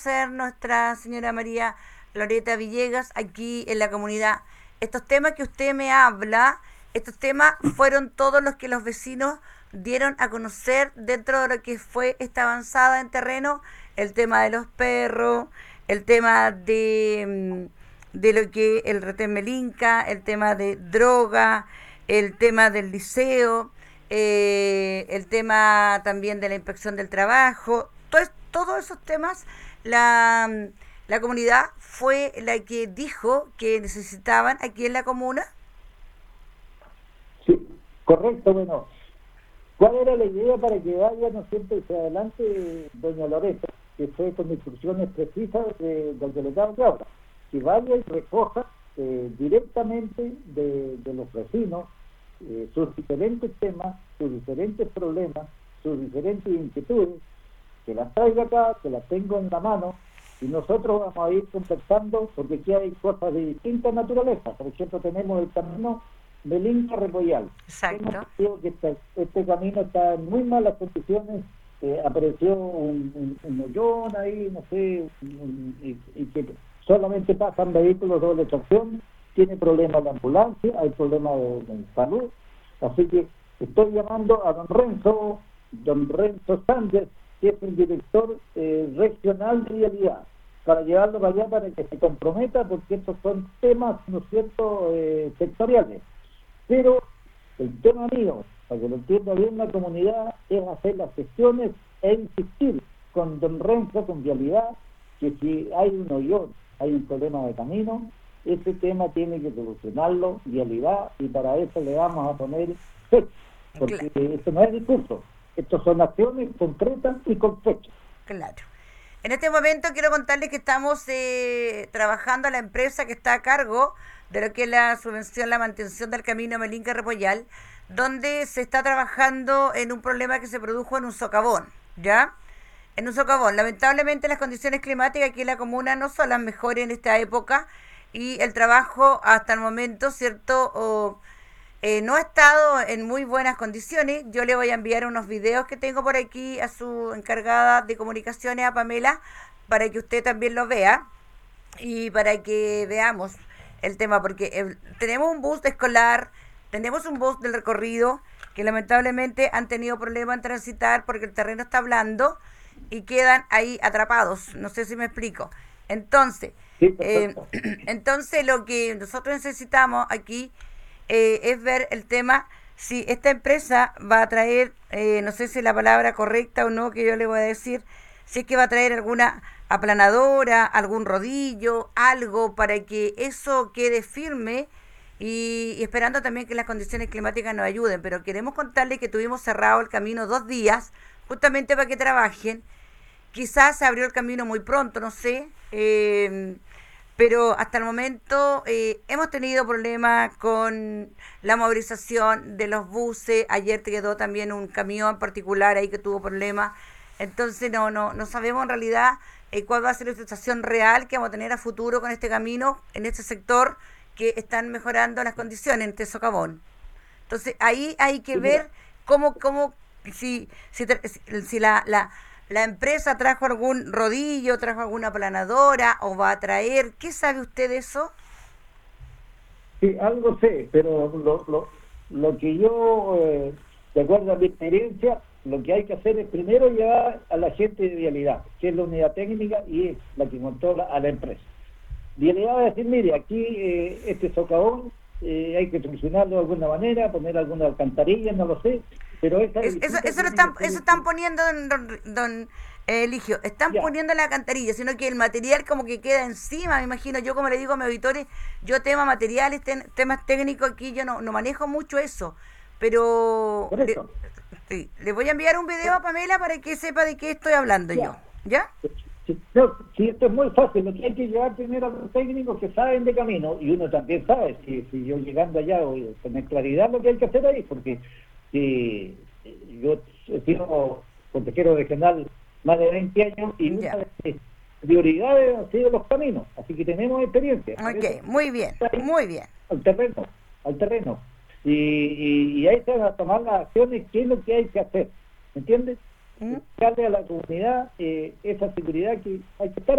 Ser nuestra señora María Loreta Villegas aquí en la comunidad. Estos temas que usted me habla, estos temas fueron todos los que los vecinos dieron a conocer dentro de lo que fue esta avanzada en terreno, el tema de los perros, el tema de lo que el retén Melinca, el tema de droga, el tema del liceo, el tema también de la inspección del trabajo, todos esos temas la, la comunidad fue la que dijo que necesitaban aquí en la comuna. Sí, correcto, bueno. ¿Cuál era la idea para que vaya, no siempre hacia adelante, doña Loreta, que fue con instrucciones precisas del delegado de obra, que vaya y recoja directamente de los vecinos sus diferentes temas, sus diferentes problemas, sus diferentes inquietudes, que las traiga acá, que las tengo en la mano, y nosotros vamos a ir conversando, porque aquí hay cosas de distinta naturaleza. Por ejemplo, tenemos el camino Melinca Repollal. Exacto. Que este camino está en muy malas condiciones, apareció un hoyón ahí, no sé, y que solamente pasan vehículos de doble tracción, tiene problemas de ambulancia, hay problemas de salud, así que estoy llamando a don Renzo Sánchez, que es el director regional de vialidad, para llevarlo para allá para que se comprometa, porque estos son temas, ¿no es cierto?, sectoriales. Pero el tema mío, para que lo entienda bien la comunidad, es hacer las gestiones e insistir con don Renzo, con vialidad, que si hay un hoyón, hay un problema de camino, ese tema tiene que solucionarlo vialidad, y para eso le vamos a poner fecha, porque Claro. esto no es discurso, estos son acciones concretas y con fecha. Claro. En este momento quiero contarles que estamos trabajando a la empresa que está a cargo de lo que es la subvención, la mantención del camino Melinca Repollal, donde se está trabajando en un problema que se produjo en un socavón, ¿ya? En un socavón. Lamentablemente las condiciones climáticas aquí en la comuna no son las mejores en esta época y el trabajo hasta el momento, ¿cierto?, no ha estado en muy buenas condiciones. Yo le voy a enviar unos videos que tengo por aquí a su encargada de comunicaciones, a Pamela, para que usted también lo vea y para que veamos el tema, porque tenemos un bus escolar, tenemos un bus del recorrido que lamentablemente han tenido problemas en transitar porque el terreno está blando y quedan ahí atrapados. No sé si me explico. Entonces, Sí, entonces lo que nosotros necesitamos aquí es ver el tema si esta empresa va a traer, no sé si la palabra correcta o no que yo le voy a decir, si es que va a traer alguna aplanadora, algún rodillo, algo para que eso quede firme y esperando también que las condiciones climáticas nos ayuden. Pero queremos contarles que tuvimos cerrado el camino 2 días justamente para que trabajen. Quizás se abrió el camino muy pronto, no sé, pero hasta el momento hemos tenido problemas con la movilización de los buses. Ayer quedó también un camión particular ahí que tuvo problemas. Entonces no sabemos en realidad cuál va a ser la situación real que vamos a tener a futuro con este camino, en este sector que están mejorando las condiciones en este socavón. Entonces ahí hay que ver cómo si la empresa trajo algún rodillo, trajo alguna aplanadora o va a traer. ¿Qué sabe usted de eso? Sí, algo sé, pero lo que yo, de acuerdo a mi experiencia, lo que hay que hacer es primero llevar a la gente de vialidad, que es la unidad técnica y es la que controla a la empresa. Vialidad va a decir, mire, aquí este socavón hay que solucionarlo de alguna manera, poner alguna alcantarilla, no lo sé, pero esa Eso están poniendo, don Eligio, están ya. poniendo la alcantarilla, sino que el material como que queda encima, me imagino. Yo, como le digo a mis auditores, yo temas materiales, temas técnicos aquí, yo no manejo mucho eso, pero Por eso, sí, le voy a enviar un video a Pamela para que sepa de qué estoy hablando yo, ya. ¿ya? Sí, no, sí, esto es muy fácil, lo que hay que llevar primero a los técnicos que saben de camino, y uno también sabe, si yo llegando allá voy a tener claridad lo que hay que hacer ahí, porque si yo he sido consejero regional más de 20 años y una Ya. de mis prioridades han sido los caminos, así que tenemos experiencia, por eso Ok, muy bien, ahí muy bien. al terreno, al terreno, y ahí se van a tomar las acciones, qué es lo que hay que hacer, ¿me entiendes? ¿Mm? Darle a la comunidad esa seguridad que hay que estar